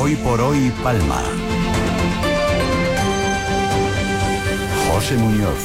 Hoy por hoy Palma. José Muñoz.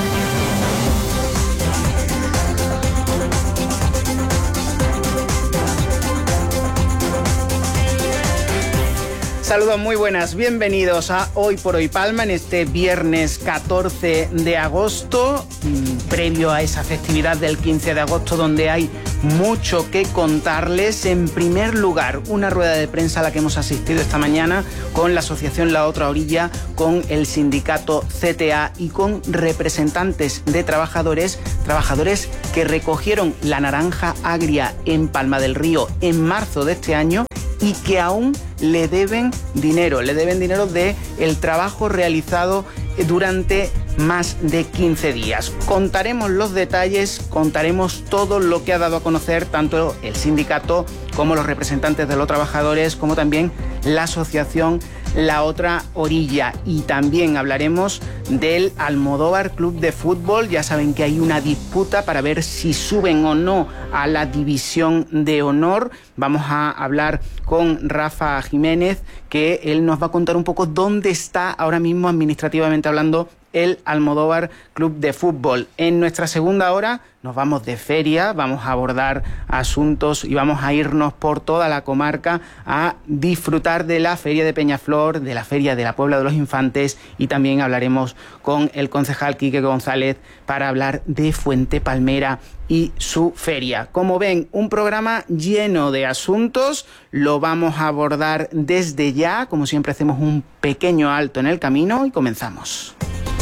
Saludos muy buenas, bienvenidos a Hoy por Hoy Palma en este viernes 14 de agosto, previo a esa festividad del 15 de agosto donde hay mucho que contarles. En primer lugar, una rueda de prensa a la que hemos asistido esta mañana con la asociación La Otra Orilla, con el sindicato CTA y con representantes de trabajadores que recogieron la naranja agria en Palma del Río en marzo de este año y que aún le deben dinero de el trabajo realizado durante más de 15 días. Contaremos los detalles, contaremos todo lo que ha dado a conocer tanto el sindicato como los representantes de los trabajadores, como también la asociación La Otra Orilla. Y también hablaremos del Almodóvar Club de Fútbol. Ya saben que hay una disputa para ver si suben o no a la división de honor. Vamos a hablar con Rafa Jiménez, que él nos va a contar un poco dónde está ahora mismo administrativamente hablando el Almodóvar Club de Fútbol. En nuestra segunda hora nos vamos de feria, vamos a abordar asuntos y vamos a irnos por toda la comarca a disfrutar de la Feria de Peñaflor, de la Feria de la Puebla de los Infantes, y también hablaremos con el concejal Quique González para hablar de Fuente Palmera y su feria. Como ven, un programa lleno de asuntos, lo vamos a abordar desde ya. Como siempre, hacemos un pequeño alto en el camino y comenzamos.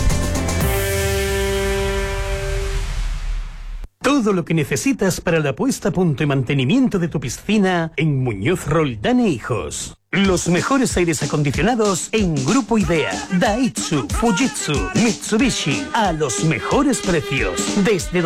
Todo lo que necesitas para la puesta a punto y mantenimiento de tu piscina en Muñoz Roldán e Hijos. Los mejores aires acondicionados en Grupo Idea, Daihatsu, Fujitsu, Mitsubishi, a los mejores precios, desde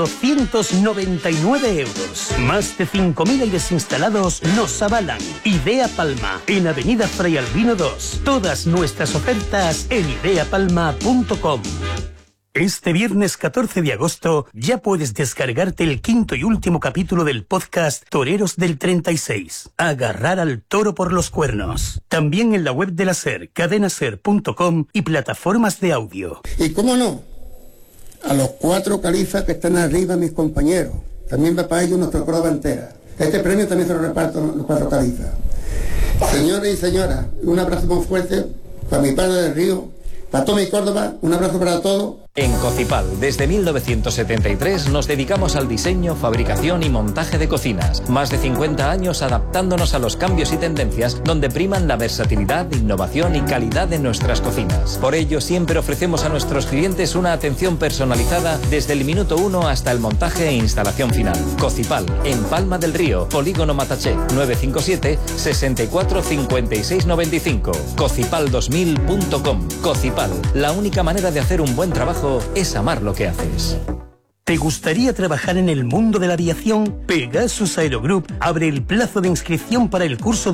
299 euros. Más de 5.000 aires instalados nos avalan. Idea Palma, en Avenida Fray Albino 2. Todas nuestras ofertas en ideapalma.com. Este viernes 14 de agosto ya puedes descargarte el quinto y último capítulo del podcast Toreros del 36. Agarrar al toro por los cuernos. También en la web de la SER, cadenaser.com y plataformas de audio. Y cómo no, a los 4 califas que están arriba, mis compañeros. También va para ellos nuestra prueba entera. Este premio también se lo reparto los 4 califas. Señores y señoras, un abrazo muy fuerte para mi padre del Río, para todo mi Córdoba, un abrazo para todos. En Cocipal, desde 1973, nos dedicamos al diseño, fabricación y montaje de cocinas. Más de 50 años adaptándonos a los cambios y tendencias donde priman la versatilidad, innovación y calidad de nuestras cocinas. Por ello, siempre ofrecemos a nuestros clientes una atención personalizada desde el minuto 1 hasta el montaje e instalación final. Cocipal, en Palma del Río, Polígono Mataché, 957 64 56 95. Cocipal2000.com. Cocipal, la única manera de hacer un buen trabajo es amar lo que haces. ¿Te gustaría trabajar en el mundo de la aviación? Pegasus Aerogroup abre el plazo de inscripción para el curso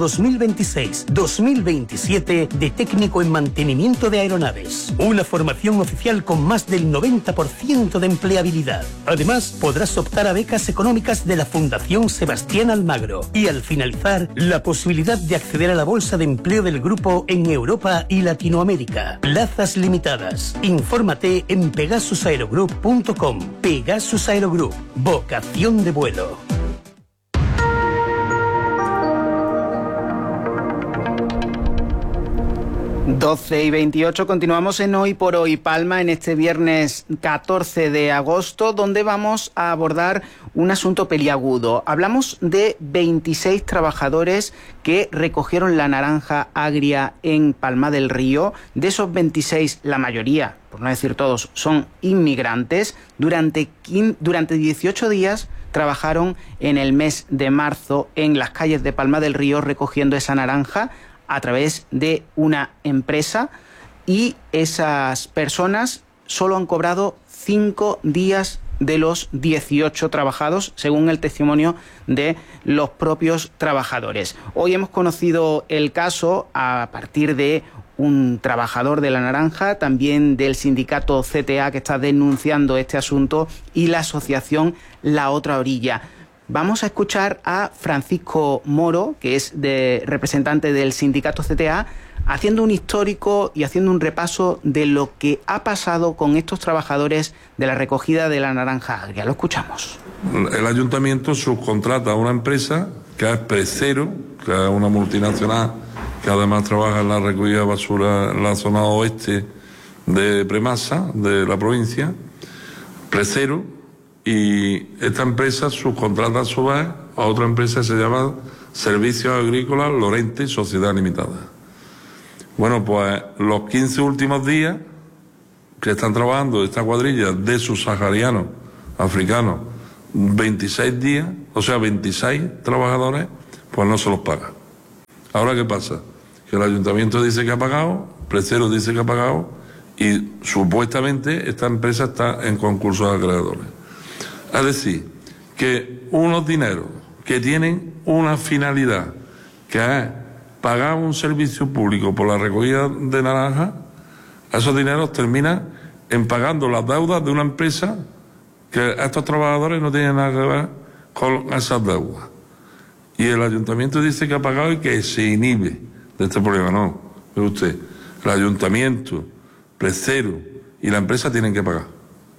2026-2027 de técnico en mantenimiento de aeronaves. Una formación oficial con más del 90% de empleabilidad. Además, podrás optar a becas económicas de la Fundación Sebastián Almagro y al finalizar, la posibilidad de acceder a la bolsa de empleo del grupo en Europa y Latinoamérica. Plazas limitadas. Infórmate en pegasusaerogroup.com. Pegasus Aerogroup, vocación de vuelo. 12:28, continuamos en Hoy por Hoy Palma en este viernes 14 de agosto, donde vamos a abordar un asunto peliagudo. Hablamos de 26 trabajadores que recogieron la naranja agria en Palma del Río. De esos 26, la mayoría, por no decir todos, son inmigrantes. Durante 18 días trabajaron en el mes de marzo en las calles de Palma del Río recogiendo esa naranja a través de una empresa, y esas personas solo han cobrado 5 días de los 18 trabajados, según el testimonio de los propios trabajadores. Hoy hemos conocido el caso a partir de un trabajador de la naranja, también del sindicato CTA que está denunciando este asunto, y la asociación La Otra Orilla. Vamos a escuchar a Francisco Moro, que es representante del sindicato CTA, haciendo un histórico y haciendo un repaso de lo que ha pasado con estos trabajadores de la recogida de la naranja agria. Lo escuchamos. El ayuntamiento subcontrata a una empresa que es Precero, que es una multinacional que además trabaja en la recogida de basura en la zona oeste de Premasa, de la provincia, Precero, y esta empresa subcontrata a su vez a otra empresa que se llama Servicios Agrícolas Lorente Sociedad Limitada. Bueno, pues los 15 últimos días que están trabajando esta cuadrilla de subsaharianos africanos, 26 días, o sea, 26 trabajadores, pues no se los paga. Ahora, ¿qué pasa? Que el ayuntamiento dice que ha pagado, Precero dice que ha pagado, y supuestamente esta empresa está en concurso de acreedores. Es decir, que unos dineros que tienen una finalidad, que es pagar un servicio público por la recogida de naranjas, esos dineros terminan en pagando las deudas de una empresa que estos trabajadores no tienen nada que ver con esas deudas. Y el ayuntamiento dice que ha pagado y que se inhibe de este problema. No, ve usted, el ayuntamiento, Precero y la empresa tienen que pagar.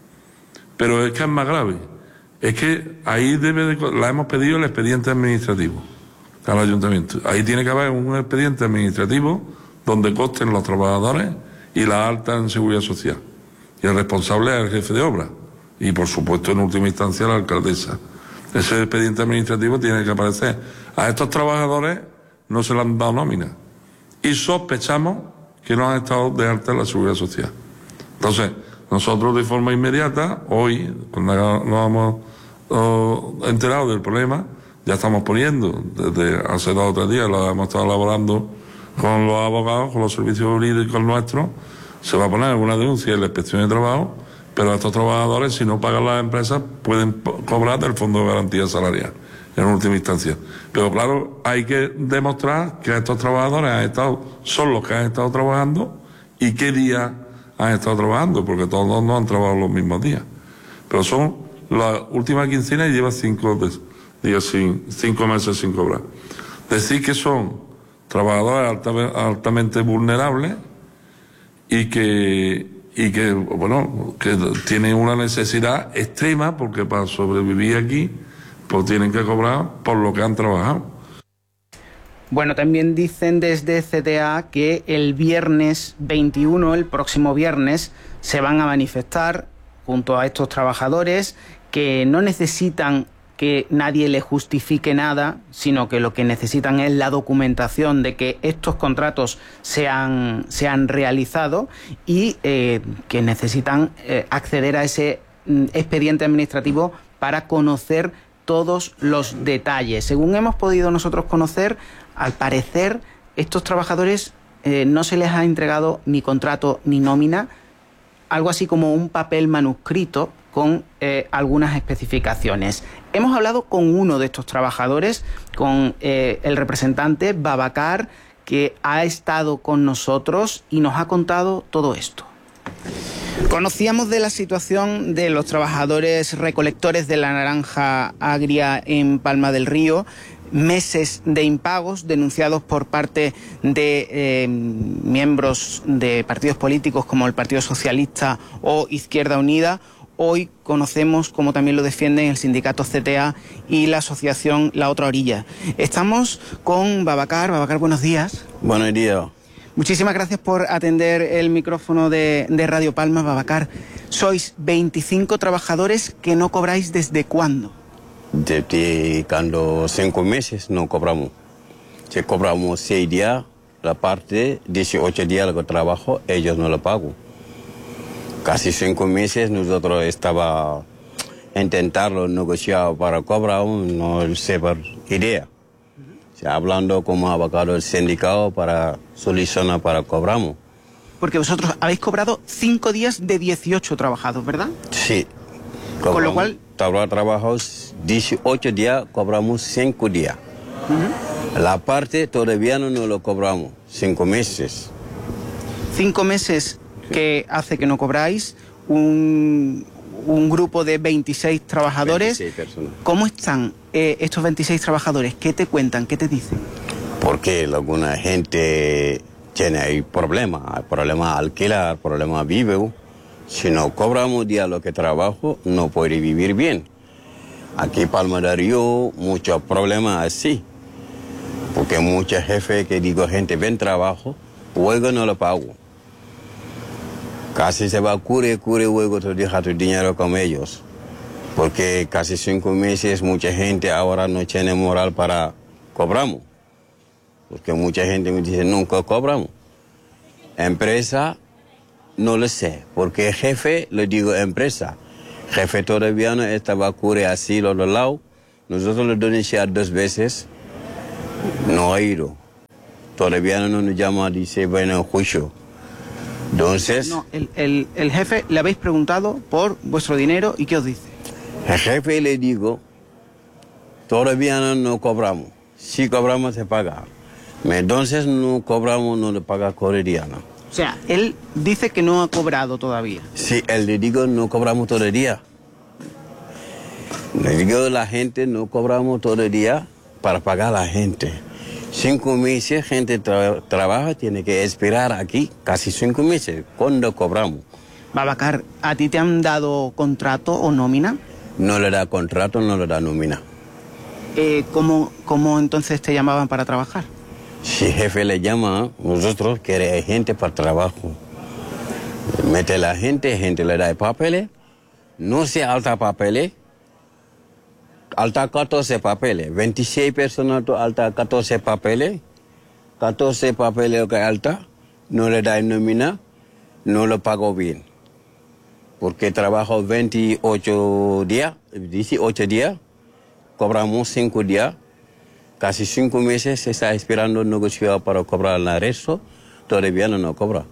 Pero es que es más grave. Es que ahí la hemos pedido el expediente administrativo al ayuntamiento. Ahí tiene que haber un expediente administrativo donde consten los trabajadores y la alta en seguridad social. Y el responsable es el jefe de obra. Y por supuesto, en última instancia, la alcaldesa. Ese expediente administrativo tiene que aparecer. A estos trabajadores no se le han dado nómina. Y sospechamos que no han estado de alta en la seguridad social. Entonces, nosotros de forma inmediata, hoy, cuando nos hemos enterado del problema, ya estamos poniendo, desde hace 2 o 3 días, lo hemos estado elaborando con los abogados, con los servicios jurídicos nuestros, se va a poner una denuncia en la inspección de trabajo, pero estos trabajadores, si no pagan las empresas, pueden cobrar del Fondo de Garantía Salarial, en última instancia. Pero claro, hay que demostrar que estos trabajadores son los que han estado trabajando y qué día han estado trabajando, porque todos no han trabajado los mismos días. Pero son la última quincena y lleva 5 meses sin cobrar. Decir que son trabajadores altamente vulnerables y que tienen una necesidad extrema, porque para sobrevivir aquí pues tienen que cobrar por lo que han trabajado. Bueno, también dicen desde CTA que el viernes 21, el próximo viernes, se van a manifestar junto a estos trabajadores, que no necesitan que nadie les justifique nada, sino que lo que necesitan es la documentación de que estos contratos se han realizado y que necesitan acceder a ese expediente administrativo para conocer todos los detalles. Según hemos podido nosotros conocer, al parecer estos trabajadores no se les ha entregado ni contrato ni nómina, algo así como un papel manuscrito con algunas especificaciones. Hemos hablado con uno de estos trabajadores, con el representante Babacar, que ha estado con nosotros y nos ha contado todo esto. Conocíamos de la situación de los trabajadores recolectores de la naranja agria en Palma del Río, meses de impagos denunciados por parte de miembros de partidos políticos como el Partido Socialista o Izquierda Unida. Hoy conocemos, como también lo defienden el sindicato CTA y la asociación La Otra Orilla. Estamos con Babacar. Babacar, buenos días. Buenos días. Muchísimas gracias por atender el micrófono de Radio Palma, Babacar. Sois 25 trabajadores que no cobráis ¿desde cuándo? Desde cuando 5 meses no cobramos. Si cobramos 6 días, la parte 18 días que trabajo, ellos no lo pagan. Casi 5 meses nosotros estaba intentando negociar para cobrar, no sé por idea. Hablando como abogado del sindicato para solucionar para cobramos. Porque vosotros habéis cobrado 5 días de 18 trabajados, ¿verdad? Sí. Cobramos, con lo cual... Trabajamos 18 días, cobramos 5 días. La parte todavía no lo cobramos, 5 meses. 5 meses que hace que no cobráis, un grupo de 26 trabajadores. 26 personas. ¿Cómo están estos 26 trabajadores? ¿Qué te cuentan? ¿Qué te dicen? Porque alguna gente tiene ahí problemas alquilar, problemas vivir. Si no cobramos día lo que trabajo, no puede vivir bien. Aquí en Palma de Río, muchos problemas así. Porque muchos jefes que digo, gente, ven trabajo, luego no lo pago. Casi se va a cure, luego tú dejas tu dinero con ellos. Porque casi 5 meses mucha gente ahora no tiene moral para cobramos. Porque mucha gente me dice, nunca cobramos. Empresa, no lo sé, porque jefe, le digo empresa. Jefe todavía no estaba a cure así los dos lados. Nosotros le denunciamos 2 veces, no ha ido. Todavía no nos llama, dice, bueno, juicio. Entonces... No, el jefe le habéis preguntado por vuestro dinero y ¿qué os dice? El jefe le digo, todavía no cobramos. Si cobramos se paga. Entonces no cobramos, no le paga Corrediana. O sea, él dice que no ha cobrado todavía. Sí, él le digo, no cobramos todo el día. Le digo a la gente, no cobramos todo el día para pagar a la gente. 5 meses, gente trabaja, tiene que esperar aquí casi 5 meses. ¿Cuándo cobramos? Babacar, ¿a ti te han dado contrato o nómina? No le da contrato, no le da nómina. ¿Cómo entonces te llamaban para trabajar? Si el jefe le llama, nosotros queremos gente para trabajo. Mete la gente le da papeles, no se alta papeles, alta 14 papeles, 26 personas alta 14 papeles, 14 papeles que alta, no le da nómina, no lo pago bien. Porque trabajo 18 días, cobramos 5 días, casi 5 meses se está esperando negociar para cobrar el resto, todavía no cobra.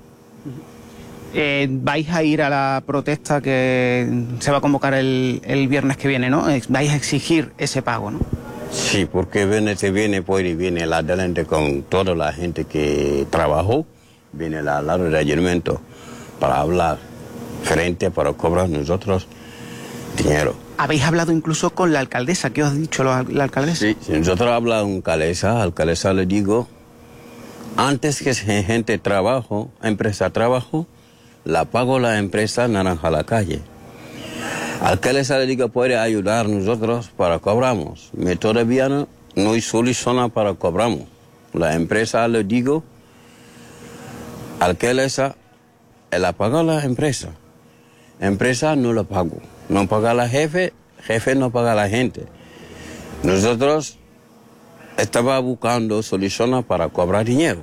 Vais a ir a la protesta que se va a convocar el viernes que viene, ¿no? Vais a exigir ese pago, ¿no? Sí, porque viene adelante con toda la gente que trabajó, viene al lado del ayuntamiento para hablar frente para cobrar nosotros dinero. ¿Habéis hablado incluso con la alcaldesa? ¿Qué os ha dicho la alcaldesa? Sí, si nosotros hablamos con la alcaldesa le digo, antes que gente trabajo, empresa trabajo, la pago la empresa naranja a la calle. Alcaldesa le digo, puede ayudar nosotros para cobramos. Me todavía no hay solución para cobramos. La empresa le digo, alcaldesa, la paga la empresa. Empresa no la pago. No paga la jefe no paga la gente. Nosotros estaba buscando soluciones para cobrar dinero.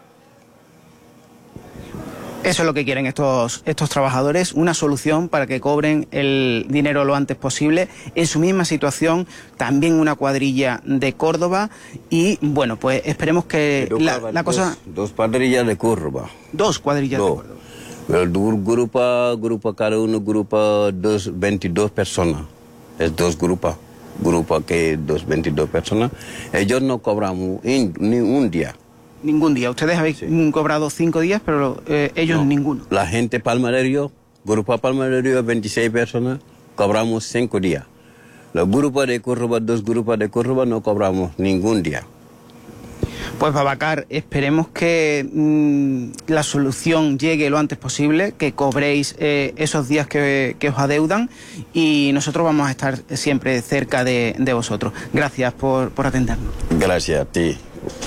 Eso es lo que quieren estos trabajadores, una solución para que cobren el dinero lo antes posible. En su misma situación, también una cuadrilla de Córdoba y, bueno, pues esperemos que la cosa... 2 cuadrillas de Córdoba. 2 cuadrillas de Córdoba. El grupo, cada uno grupo 22 personas. Es 2 grupos. Grupo que 22 personas. Ellos no cobramos ni un día. Ningún día. Ustedes habéis cobrado 5 días, pero ellos no. Ninguno. La gente Palma de Río, grupo Palma de Río, 26 personas, cobramos 5 días. Los grupos de Córdoba, 2 grupos de Córdoba, no cobramos ningún día. Pues Babacar, esperemos que la solución llegue lo antes posible, que cobréis esos días que os adeudan y nosotros vamos a estar siempre cerca de vosotros. Gracias por atendernos. Gracias a ti.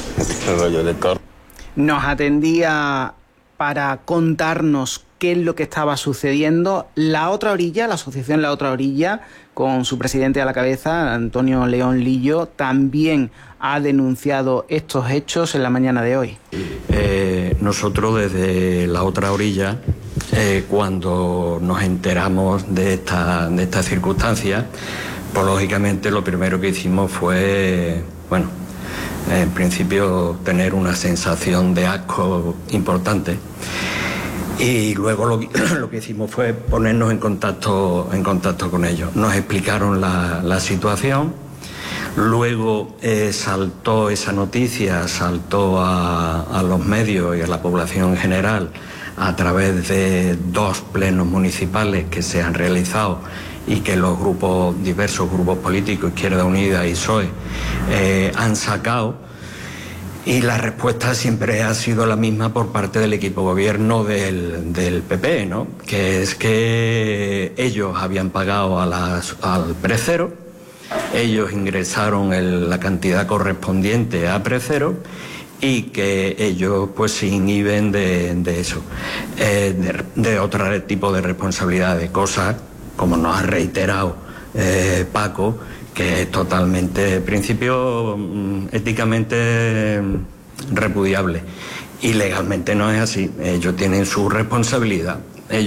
Nos atendía para contarnos qué es lo que estaba sucediendo. La Otra Orilla, la asociación La Otra Orilla, con su presidente a la cabeza, Antonio León Lillo, también ha denunciado estos hechos en la mañana de hoy. Nosotros desde La Otra Orilla, cuando nos enteramos de esta circunstancia, pues lógicamente lo primero que hicimos fue, en principio tener una sensación de asco importante. Y luego lo que hicimos fue ponernos en contacto con ellos. Nos explicaron la situación. Luego saltó esa noticia, saltó a los medios y a la población en general a través de 2 plenos municipales que se han realizado y que los diversos grupos políticos, Izquierda Unida y PSOE, han sacado. Y la respuesta siempre ha sido la misma por parte del equipo gobierno del PP, ¿no? Que es que ellos habían pagado al precero, ellos ingresaron la cantidad correspondiente a precero y que ellos pues se inhiben de eso, de otro tipo de responsabilidades, cosas como nos ha reiterado Paco, que es totalmente, principio éticamente repudiable, y legalmente no es así. Ellos tienen su responsabilidad,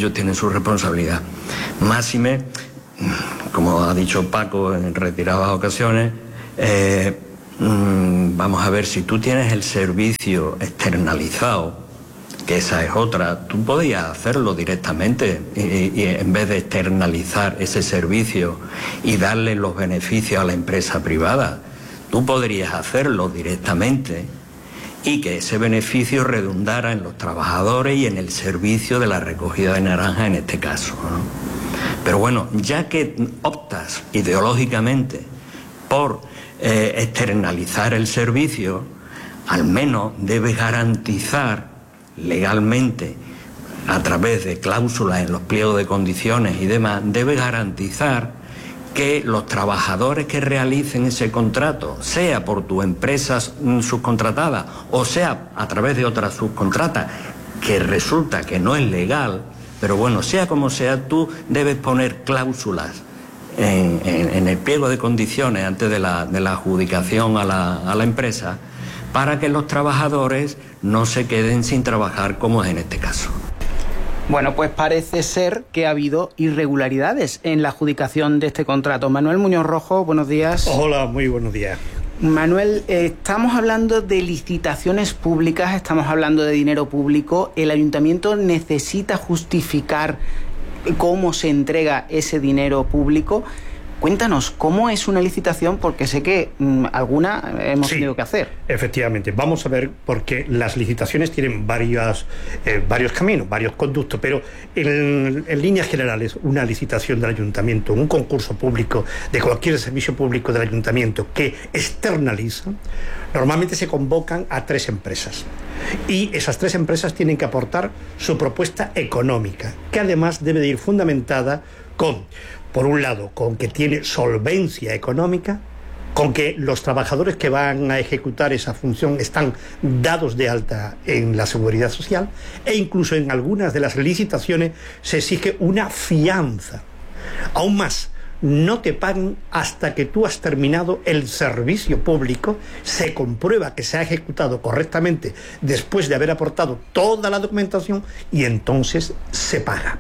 máxime, como ha dicho Paco en retiradas ocasiones, vamos a ver, si tú tienes el servicio externalizado, que esa es otra, tú podías hacerlo directamente y en vez de externalizar ese servicio y darle los beneficios a la empresa privada, tú podrías hacerlo directamente y que ese beneficio redundara en los trabajadores y en el servicio de la recogida de naranja en este caso, ¿no? Pero bueno, ya que optas ideológicamente por externalizar el servicio, al menos debes garantizar legalmente, a través de cláusulas en los pliegos de condiciones y demás, debe garantizar que los trabajadores que realicen ese contrato, sea por tu empresa subcontratada o sea a través de otra subcontrata, que resulta que no es legal, pero bueno, sea como sea, tú debes poner cláusulas en el pliego de condiciones antes de la adjudicación a la empresa, para que los trabajadores no se queden sin trabajar, como es en este caso. Bueno, pues parece ser que ha habido irregularidades en la adjudicación de este contrato. Manuel Muñoz Rojo, buenos días. Hola, muy buenos días. Manuel, estamos hablando de licitaciones públicas, estamos hablando de dinero público. ¿El ayuntamiento necesita justificar cómo se entrega ese dinero público? Cuéntanos, ¿cómo es una licitación? Porque sé que alguna hemos tenido que hacer. Efectivamente, vamos a ver, porque las licitaciones tienen varios caminos, varios conductos, pero en líneas generales, una licitación del ayuntamiento, un concurso público de cualquier servicio público del ayuntamiento que externaliza, normalmente se convocan a 3 empresas. Y esas 3 empresas tienen que aportar su propuesta económica, que además debe de ir fundamentada con, por un lado, con que tiene solvencia económica, con que los trabajadores que van a ejecutar esa función están dados de alta en la Seguridad Social, e incluso en algunas de las licitaciones se exige una fianza. Aún más, no te pagan hasta que tú has terminado el servicio público, se comprueba que se ha ejecutado correctamente después de haber aportado toda la documentación, y entonces se paga.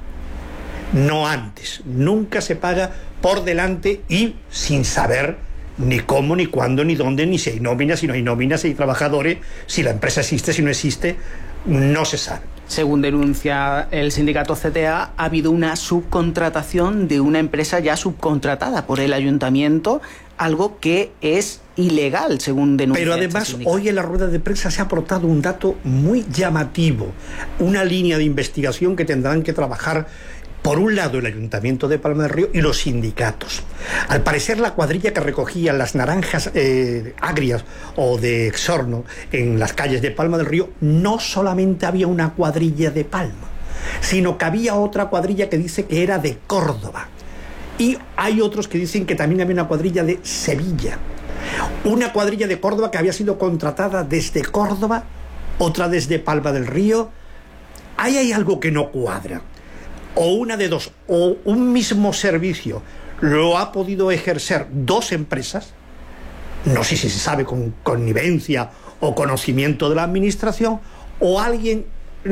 No antes, nunca se paga por delante y sin saber ni cómo, ni cuándo, ni dónde, ni si hay nóminas, si no hay nóminas, si hay trabajadores, si la empresa existe, si no existe, no se sabe. Según denuncia el sindicato CTA, ha habido una subcontratación de una empresa ya subcontratada por el ayuntamiento, algo que es ilegal, según denuncia. Pero además, hoy en la rueda de prensa se ha aportado un dato muy llamativo, una línea de investigación que tendrán que trabajar, por un lado, el Ayuntamiento de Palma del Río y los sindicatos. Al parecer, la cuadrilla que recogía las naranjas agrias o de exorno en las calles de Palma del Río, no solamente había una cuadrilla de Palma, sino que había otra cuadrilla que dice que era de Córdoba. Y hay otros que dicen que también había una cuadrilla de Sevilla. Una cuadrilla de Córdoba que había sido contratada desde Córdoba, otra desde Palma del Río. Ahí hay algo que no cuadra. O una de dos, o un mismo servicio lo ha podido ejercer 2 empresas, no sé si se sabe con connivencia o conocimiento de la administración, o alguien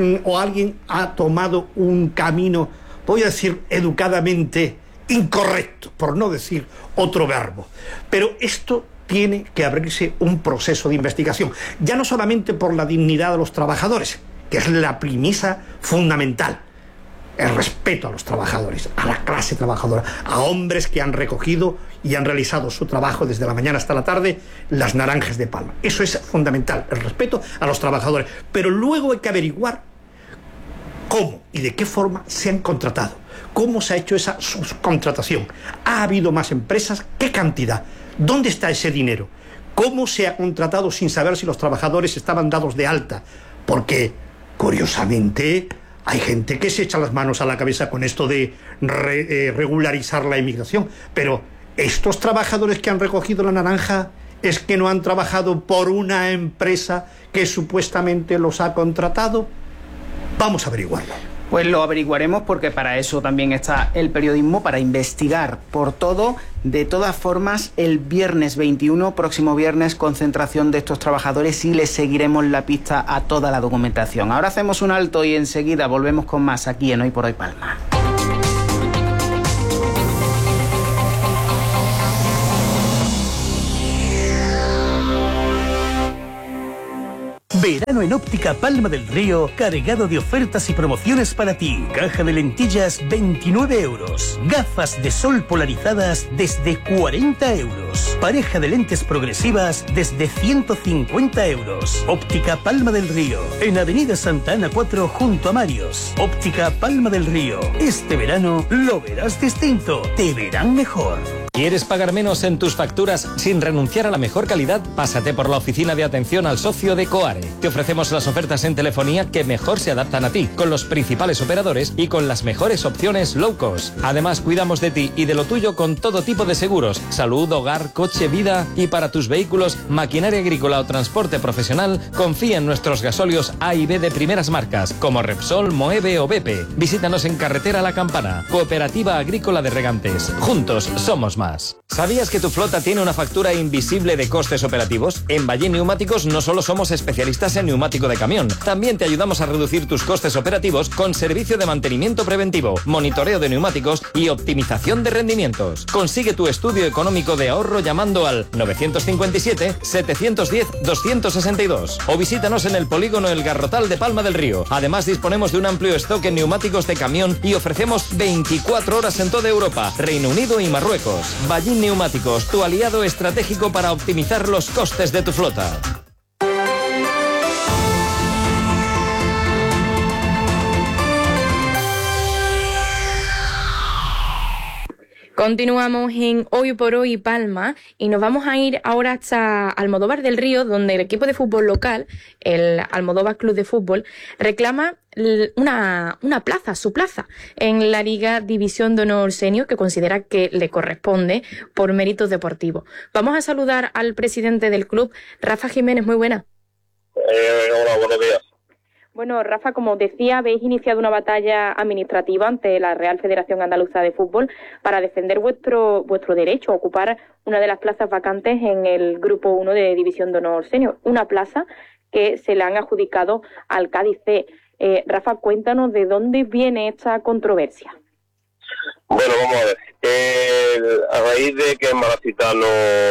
ha tomado un camino, voy a decir educadamente, incorrecto, por no decir otro verbo. Pero esto tiene que abrirse un proceso de investigación, ya no solamente por la dignidad de los trabajadores, que es la premisa fundamental, el respeto a los trabajadores, a la clase trabajadora, a hombres que han recogido y han realizado su trabajo desde la mañana hasta la tarde, las naranjas de Palma. Eso es fundamental, el respeto a los trabajadores. Pero luego hay que averiguar cómo y de qué forma se han contratado. ¿Cómo se ha hecho esa subcontratación? ¿Ha habido más empresas? ¿Qué cantidad? ¿Dónde está ese dinero? ¿Cómo se ha contratado sin saber si los trabajadores estaban dados de alta? Porque, curiosamente, hay gente que se echa las manos a la cabeza con esto de regularizar la inmigración. Pero estos trabajadores que han recogido la naranja es que no han trabajado por una empresa que supuestamente los ha contratado. Vamos a averiguarlo. Pues lo averiguaremos, porque para eso también está el periodismo, para investigar por todo. De todas formas, el viernes 21, próximo viernes, concentración de estos trabajadores, y les seguiremos la pista a toda la documentación. Ahora hacemos un alto y enseguida volvemos con más aquí en Hoy por Hoy Palma. Verano en Óptica Palma del Río, cargado de ofertas y promociones para ti. Caja de lentillas, 29 euros. Gafas de sol polarizadas, desde 40 euros. Pareja de lentes progresivas, desde 150 euros. Óptica Palma del Río, en Avenida Santa Ana 4, junto a Marios. Óptica Palma del Río. Este verano lo verás distinto. Te verán mejor. ¿Quieres pagar menos en tus facturas sin renunciar a la mejor calidad? Pásate por la oficina de atención al socio de Coare. Te ofrecemos las ofertas en telefonía que mejor se adaptan a ti, con los principales operadores y con las mejores opciones low cost. Además, cuidamos de ti y de lo tuyo con todo tipo de seguros: salud, hogar, coche, vida. Y para tus vehículos, maquinaria agrícola o transporte profesional, confía en nuestros gasóleos A y B de primeras marcas, como Repsol, Moeve o BP. Visítanos en Carretera La Campana, Cooperativa Agrícola de Regantes. Juntos somos más. ¿Sabías que tu flota tiene una factura invisible de costes operativos? En Ballín Neumáticos no solo somos especialistas en neumático de camión, también te ayudamos a reducir tus costes operativos con servicio de mantenimiento preventivo, monitoreo de neumáticos y optimización de rendimientos. Consigue tu estudio económico de ahorro llamando al 957-710-262 o visítanos en el polígono El Garrotal de Palma del Río. Además, disponemos de un amplio stock en neumáticos de camión y ofrecemos 24 horas en toda Europa, Reino Unido y Marruecos. Ballín Neumáticos, tu aliado estratégico para optimizar los costes de tu flota. Continuamos en Hoy por Hoy Palma y nos vamos a ir ahora hasta Almodóvar del Río, donde el equipo de fútbol local, el Almodóvar Club de Fútbol, reclama una plaza, su plaza, en la Liga División de Honor Senior, que considera que le corresponde por méritos deportivos. Vamos a saludar al presidente del club, Rafa Jiménez. Muy buena. Hola, buenos días. Bueno, Rafa, como decía, habéis iniciado una batalla administrativa ante la Real Federación Andaluza de Fútbol para defender vuestro derecho a ocupar una de las plazas vacantes en el Grupo 1 de División de Honor Senior, una plaza que se le han adjudicado al Cádiz C. Rafa, cuéntanos de dónde viene esta controversia. Bueno, vamos a ver. A raíz de que en Malacitano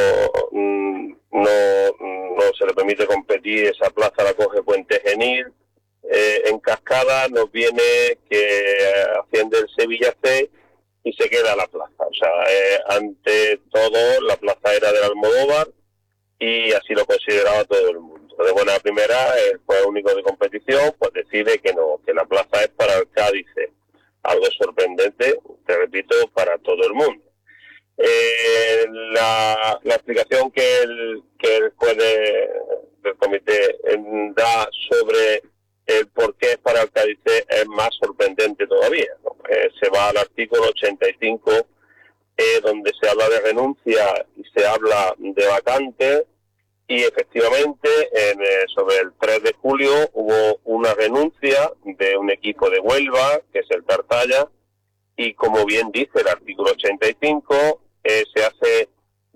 no se le permite competir, esa plaza la coge Puente Genil. En Cascada nos viene que asciende el Sevilla C y se queda la plaza. O sea, ante todo la plaza era del Almodóvar y así lo consideraba todo el mundo. De buena primera, el juez único de competición pues decide que no, que la plaza es para el Cádiz C. Algo sorprendente, te repito, para todo el mundo. La explicación que el juez del comité da sobre el por qué es para el Cádiz C es más sorprendente todavía, ¿no? Se va al artículo 85, donde se habla de renuncia y se habla de vacante, y efectivamente sobre el 3 de julio hubo una renuncia de un equipo de Huelva, que es el Tartalla, y como bien dice el artículo 85, se hace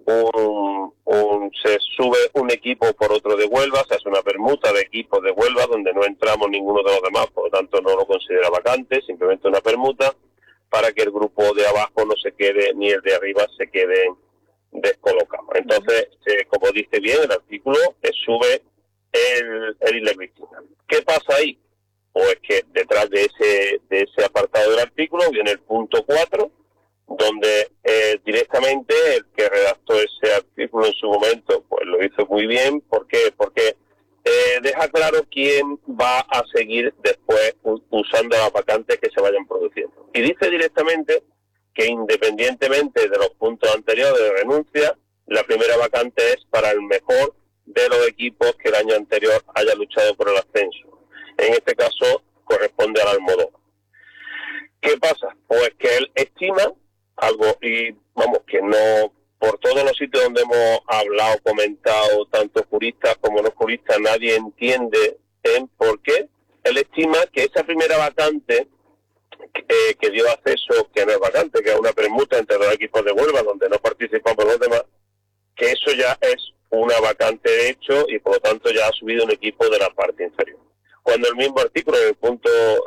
se sube un equipo por otro de Huelva, se hace una permuta de equipos de Huelva donde no entramos ninguno de los demás, por lo tanto no lo considera vacante, simplemente una permuta para que el grupo de abajo no se quede, ni el de arriba se quede descolocado. Entonces, como dice bien el artículo, sube el ilegítima. ¿Qué pasa ahí? Pues que detrás de ese apartado del artículo viene el punto 4, donde directamente el que redactó ese artículo en su momento pues lo hizo muy bien. ¿Por qué? Porque deja claro quién va a seguir después usando las vacantes que se vayan produciendo. Y dice directamente que independientemente de los puntos anteriores de renuncia, la primera vacante es para el mejor de los equipos que el año anterior haya luchado por el ascenso. En este caso corresponde al Almodóvar. ¿Qué pasa? Pues que él estima algo, y vamos, que no, por todos los sitios donde hemos hablado, comentado, tanto juristas como no juristas, nadie entiende por qué. Él estima que esa primera vacante que dio acceso, que no es vacante, que es una permuta entre los equipos de Huelva, donde no participamos los demás, que eso ya es una vacante de hecho y por lo tanto ya ha subido un equipo de la parte inferior. Cuando el mismo artículo, en el punto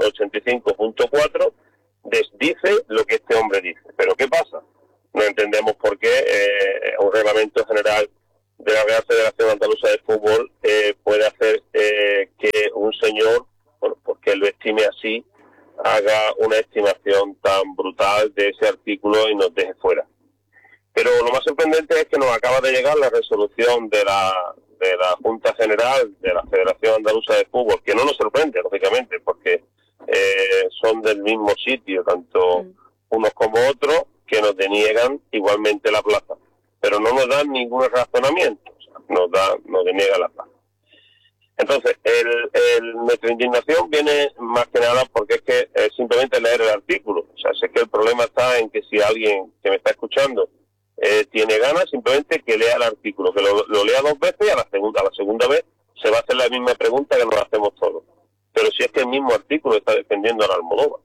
85.4, desdice lo que este hombre dice. ¿Pero qué pasa? No entendemos por qué un reglamento general de la Real Federación Andaluza de Fútbol puede hacer que un señor, bueno, porque él lo estime así, haga una estimación tan brutal de ese artículo y nos deje fuera. Pero lo más sorprendente es que nos acaba de llegar la resolución de la Junta General de la Federación Andaluza de Fútbol, que no nos sorprende, lógicamente, porque son del mismo sitio, tanto unos como otros, que nos deniegan igualmente la plaza. Pero no nos dan ningún razonamiento, o sea, nos deniegan la plaza. Entonces, nuestra indignación viene más que nada porque es que simplemente leer el artículo. O sea, sé que el problema está en que si alguien que me está escuchando tiene ganas, simplemente que lea el artículo, que lo lea 2 veces y a la segunda vez se va a hacer la misma pregunta que nos hacemos todos. Pero si es que el mismo artículo está defendiendo al Almodóvar.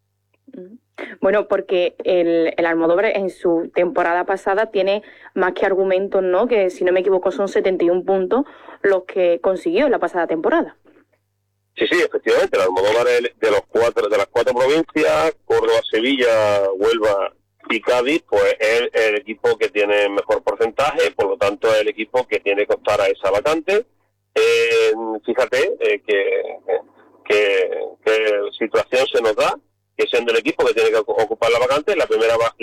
Bueno, porque el Almodóvar en su temporada pasada tiene más que argumentos, ¿no? Que si no me equivoco son 71 puntos los que consiguió en la pasada temporada. Sí, efectivamente, el Almodóvar es de las 4 provincias, Córdoba, Sevilla, Huelva y Cádiz, pues es el equipo que tiene mejor porcentaje, por lo tanto es el equipo que tiene que optar a esa vacante. Fíjate qué situación se nos da, que siendo el equipo que tiene que ocupar la vacante, el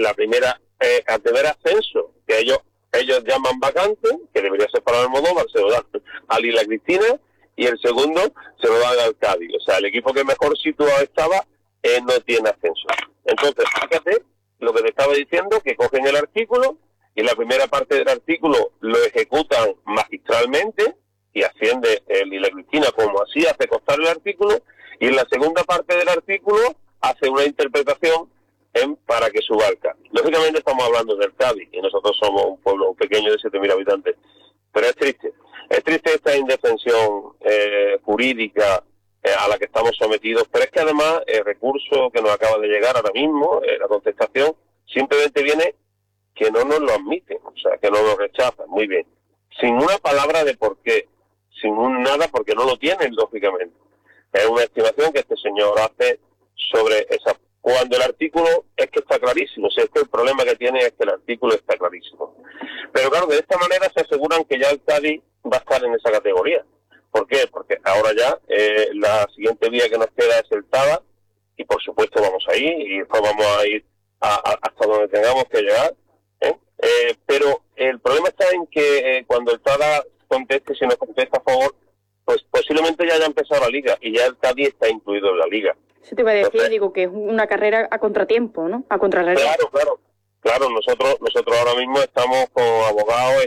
primer ascenso que ellos llaman vacante, que debería ser para el Almodóvar, se lo dan a Lila Cristina, y el segundo se lo dan al Cádiz. O sea, el equipo que mejor situado estaba no tiene ascenso. Entonces, fíjate lo que te estaba diciendo, que cogen el artículo y la primera parte del artículo lo ejecutan magistralmente y asciende Lila Cristina como así hace constar el artículo, y en la segunda parte del artículo hace una interpretación para que suba al Cádiz. Lógicamente estamos hablando del Cádiz y nosotros somos un pueblo pequeño de 7.000 habitantes, pero es triste esta indefensión jurídica a la que estamos sometidos, pero es que además el recurso que nos acaba de llegar ahora mismo, la contestación, simplemente viene que no nos lo admiten, o sea, que no lo rechazan, muy bien, sin una palabra de por qué, sin un nada, porque no lo tienen, lógicamente. Es una estimación que este señor hace sobre esa, cuando el artículo es que está clarísimo. O sea, es que el problema que tiene es que el artículo está clarísimo. Pero claro, de esta manera se aseguran que ya el Cádiz va a estar en esa categoría. ¿Por qué? Porque ahora ya la siguiente vía que nos queda es el TADA, y por supuesto vamos a ir, y después vamos a ir hasta donde tengamos que llegar. Pero el problema está en que cuando el TADA conteste, si no contesta a favor, pues posiblemente ya haya empezado la liga, y ya el Cádiz está incluido en la liga. Eso te iba a decir, entonces, digo, que es una carrera a contratiempo, ¿no? A contrarreloj. Claro, nosotros ahora mismo estamos con abogados,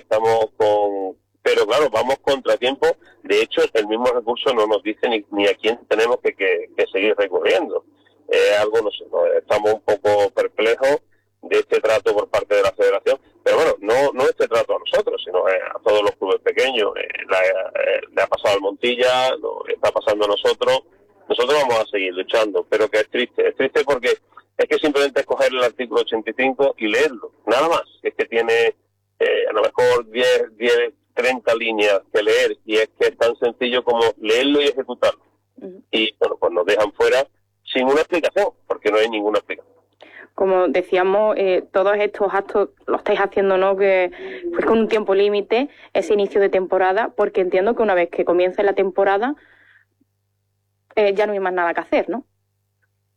pero claro, vamos contratiempo. De hecho, el mismo recurso no nos dice ni a quién tenemos que seguir recurriendo. Algo, no sé, estamos un poco perplejos de este trato por parte de la Federación, pero bueno, no este trato a nosotros, sino a todos los clubes pequeños. Le ha pasado al Montilla, le está pasando a nosotros. Nosotros vamos a seguir luchando, pero que es triste porque es que simplemente es coger el artículo 85 y leerlo, nada más. Es que tiene a lo mejor 10, 30 líneas que leer, y es que es tan sencillo como leerlo y ejecutarlo. Y bueno, pues nos dejan fuera sin una explicación, porque no hay ninguna explicación. Como decíamos, todos estos actos lo estáis haciendo, ¿no? Que pues con un tiempo límite, ese inicio de temporada, porque entiendo que una vez que comience la temporada ya no hay más nada que hacer, ¿no?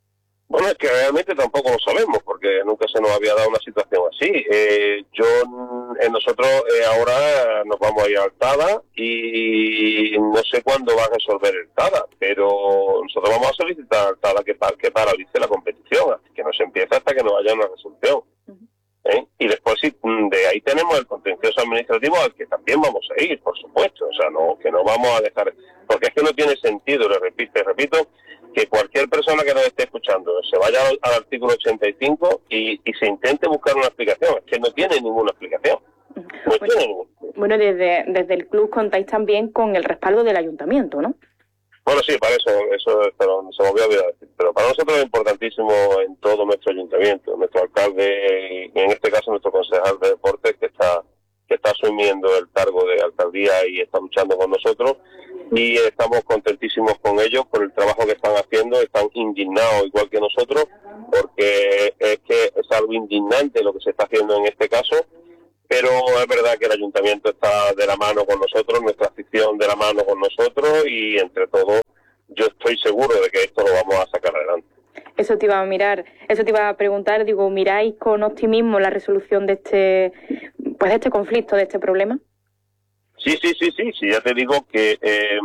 Bueno, es que realmente tampoco lo sabemos, porque nunca se nos había dado una situación así. Nosotros ahora nos vamos a ir al TADA y no sé cuándo va a resolver el TADA, pero nosotros vamos a solicitar al TADA que paralice la competición, así que no se empieza hasta que no haya una resolución. Y después sí, de ahí tenemos el contencioso administrativo al que también vamos a ir, por supuesto, o sea, que no vamos a dejar, porque es que no tiene sentido, repito, que cualquier persona que nos esté escuchando se vaya al artículo 85 y se intente buscar una explicación. Es que no tiene ninguna explicación. Bueno, desde el club contáis también con el respaldo del ayuntamiento, ¿no? Bueno, sí, para eso pero se me había olvidado decir. Pero para nosotros es importantísimo en todo nuestro ayuntamiento, nuestro alcalde, en este caso nuestro concejal de deportes, que está asumiendo el cargo de alcaldía y está luchando con nosotros, y estamos contentísimos con ellos por el trabajo que están haciendo. Están indignados igual que nosotros, porque es que es algo indignante lo que se está haciendo en este caso, pero es verdad que el ayuntamiento está de la mano con nosotros, nuestra afición de la mano con nosotros, y entre todos yo estoy seguro de que esto lo vamos a sacar adelante. Eso te iba a preguntar, digo, ¿miráis con optimismo la resolución de este conflicto, de este problema? Sí, ya te digo que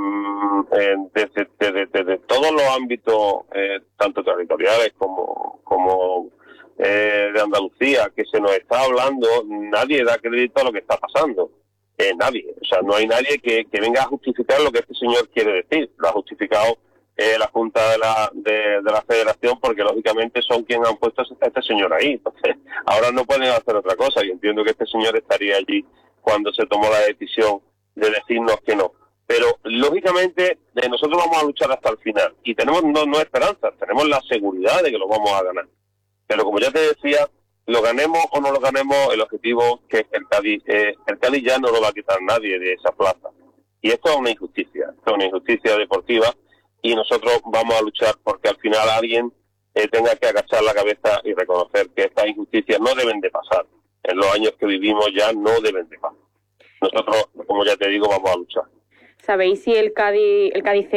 desde todos los ámbitos, tanto territoriales como de Andalucía, que se nos está hablando, nadie da crédito a lo que está pasando. Nadie, o sea, no hay nadie que venga a justificar lo que este señor quiere decir. Lo ha justificado la Junta de la Federación, porque lógicamente son quienes han puesto a este señor ahí. Entonces, ahora no pueden hacer otra cosa, y entiendo que este señor estaría allí cuando se tomó la decisión de decirnos que no. Pero lógicamente nosotros vamos a luchar hasta el final, y tenemos no esperanzas, tenemos la seguridad de que lo vamos a ganar. Pero como ya te decía, lo ganemos o no lo ganemos, el objetivo que el Cádiz ya no lo va a quitar nadie de esa plaza. Y esto es una injusticia deportiva, y nosotros vamos a luchar porque al final alguien tenga que agachar la cabeza y reconocer que estas injusticias no deben de pasar. En los años que vivimos ya no deben de pasar. Nosotros, como ya te digo, vamos a luchar. ¿Sabéis si el Cádiz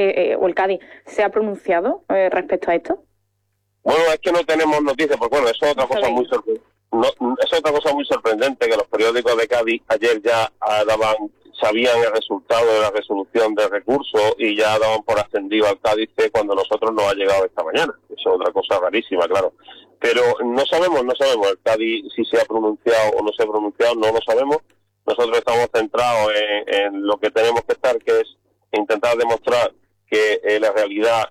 se ha pronunciado respecto a esto? Bueno, es que no tenemos noticias, porque bueno, eso es otra cosa muy sorprendente, que los periódicos de Cádiz ayer ya sabían el resultado de la resolución del recurso y ya daban por ascendido al Cádiz cuando nosotros nos ha llegado esta mañana. Eso es otra cosa rarísima, claro. Pero no sabemos el Cádiz si se ha pronunciado o no se ha pronunciado, no lo sabemos. Nosotros estamos centrados en lo que tenemos que estar, que es intentar demostrar que la realidad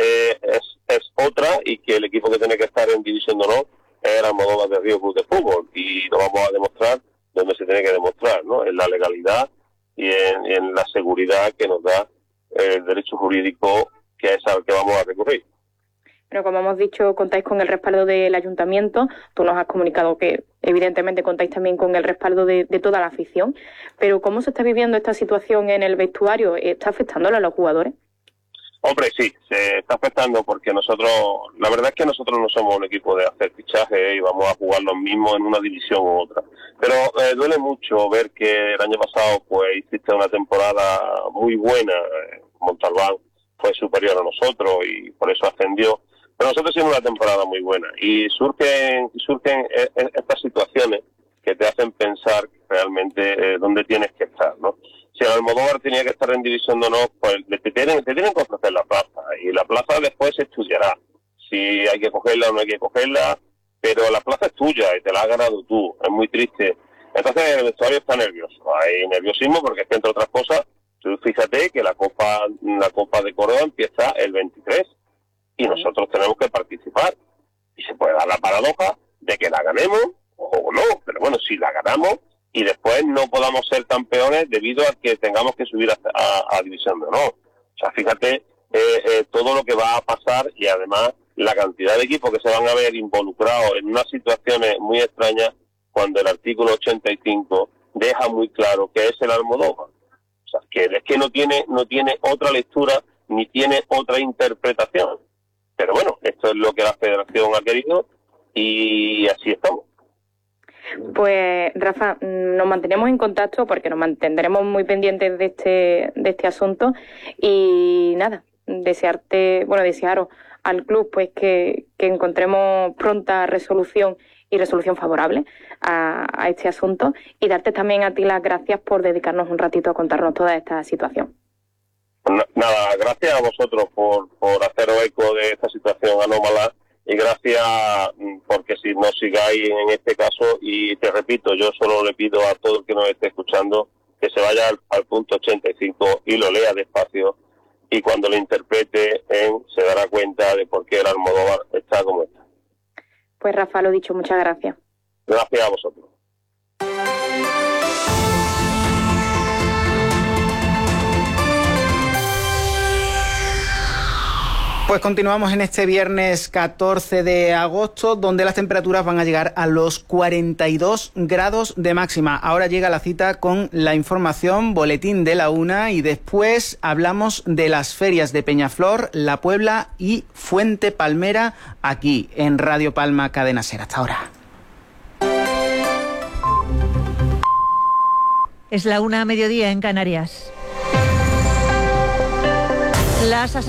es otra, y que el equipo que tiene que estar en División de Honor es el Almodóvar de Río Club de Fútbol, y lo vamos a demostrar donde se tiene que demostrar, ¿no? En la legalidad y en la seguridad que nos da el derecho jurídico, que es al que vamos a recurrir. Bueno, como hemos dicho, contáis con el respaldo del ayuntamiento. Tú nos has comunicado que evidentemente contáis también con el respaldo de toda la afición, pero ¿cómo se está viviendo esta situación en el vestuario? ¿Está afectándolo a los jugadores? Hombre, sí, se está afectando, porque la verdad es que nosotros no somos un equipo de hacer fichajes y vamos a jugar los mismos en una división u otra. Pero duele mucho ver que el año pasado pues hiciste una temporada muy buena. Montalbán fue superior a nosotros y por eso ascendió. Pero nosotros hicimos una temporada muy buena, y surgen estas situaciones que te hacen pensar realmente dónde tienes que estar, ¿no? Si el Almodóvar tenía que estar en División de Honor, pues te tienen que ofrecer la plaza, y la plaza después se estudiará si hay que cogerla o no hay que cogerla, pero la plaza es tuya y te la has ganado tú. Es muy triste. Entonces el vestuario está nervioso, hay nerviosismo, porque es que, entre otras cosas, tú fíjate que la Copa de Córdoba empieza el 23 y nosotros tenemos que participar, y se puede dar la paradoja de que la ganemos o no, pero bueno, si la ganamos y después no podamos ser campeones debido a que tengamos que subir a División de Honor. O sea, fíjate todo lo que va a pasar, y además la cantidad de equipos que se van a ver involucrados en unas situaciones muy extrañas, cuando el artículo 85 deja muy claro que es el Almodóvar. O sea, que es que no tiene otra lectura ni tiene otra interpretación. Pero bueno, esto es lo que la Federación ha querido, y así estamos. Pues Rafa, nos mantenemos en contacto, porque nos mantendremos muy pendientes de este asunto, y nada, desearos al club pues que encontremos pronta resolución y resolución favorable a este asunto, y darte también a ti las gracias por dedicarnos un ratito a contarnos toda esta situación. Nada, gracias a vosotros por haceros eco de esta situación anómala, y gracias porque si nos sigáis en este caso, y te repito, yo solo le pido a todo el que nos esté escuchando que se vaya al punto 85 y lo lea despacio, y cuando lo interprete se dará cuenta de por qué el Almodóvar está como está. Pues Rafa, lo dicho, muchas gracias. Gracias a vosotros. Pues continuamos en este viernes 14 de agosto, donde las temperaturas van a llegar a los 42 grados de máxima. Ahora llega la cita con la información, boletín de la 1, y después hablamos de las ferias de Peñaflor, La Puebla y Fuente Palmera, aquí en Radio Palma Cadena Ser. Hasta ahora. Es la 1:00 a mediodía en Canarias. Las